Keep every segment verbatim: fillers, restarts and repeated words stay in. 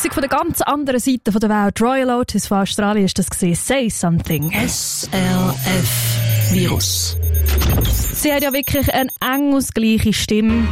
Musik von der ganz anderen Seite der Welt. Royal Otis von Australien ist das gesehen. Say Something. S L F Virus. Sie hat ja wirklich eine engelsgleiche Stimme.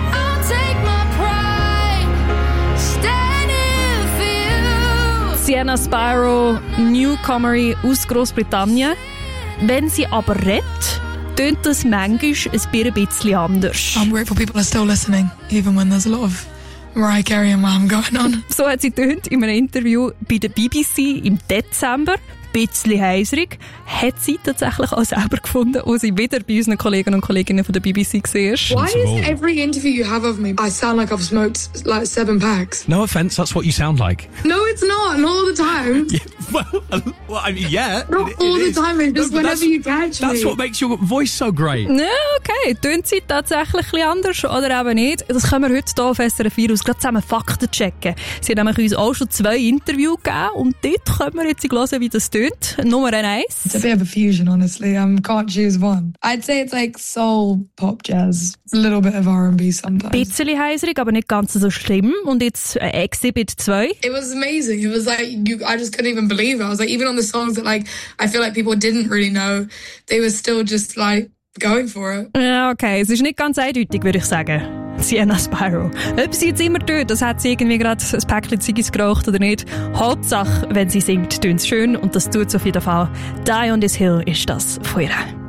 Sienna Spyro, Newcomerin aus Großbritannien. Wenn sie aber redet, tönt das manchmal ein bisschen anders. I'm grateful people are still listening, even when there's a lot of Mariah Carey and Wham going on. So hat sie tönt in einem Interview bei der B B C im Dezember. Ein bisschen heiserig. Hat sie tatsächlich auch selber gefunden, als sie wieder bei unseren Kollegen und Kolleginnen von der B B C war. Why is every interview you have of me, I sound like I've smoked like seven packs? No offence, that's what you sound like. No, it's not. Not all the time. Yeah, well, well, I mean, yeah. Not it, all it the is. time. It's just No, but whenever you catch That's me. what makes your voice so great. Ja, okay. Tönt sie tatsächlich ein bisschen anders oder eben nicht? Das können wir heute hier auf S R F vier aus gerade zusammen Fakten checken. Sie haben nämlich uns auch schon zwei Interviews gegeben und dort können wir jetzt hören, wie das tönt. Nummer eins. It's a bit of a fusion, honestly. I um, can't choose one. I'd say it's like soul, pop, jazz. A little bit of R and B sometimes. Ein bisschen heiserig, aber nicht ganz so schlimm. Und jetzt äh, Exhibit zwei. It was amazing. It was like, you, I just couldn't even believe it. I was like, even on the songs that like, I feel like people didn't really know, they were still just like, going for it. Ja, okay. Es ist nicht ganz eindeutig, würde ich sagen. Sienna Spyro. Ob sie jetzt immer tut, das hat sie irgendwie gerade ein Päckchen Ziggis geraucht oder nicht. Hauptsache, wenn sie singt, tönt es schön und das tut es auf jeden Fall. Die on this Hill ist das von ihr.